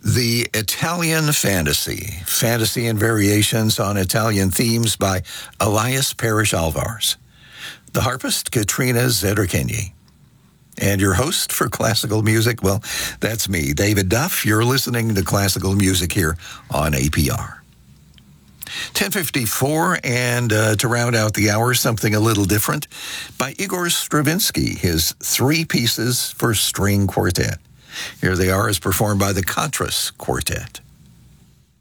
The Italian Fantasy and Variations on Italian Themes by Elias Parrish Alvarez. The harpist, Katrina Zederkenyi. And your host for classical music, well, that's me, David Duff. You're listening to classical music here on APR. 10:54, and to round out the hour, something a little different by Igor Stravinsky, his 3 pieces for string quartet. Here they are as performed by the Contras Quartet.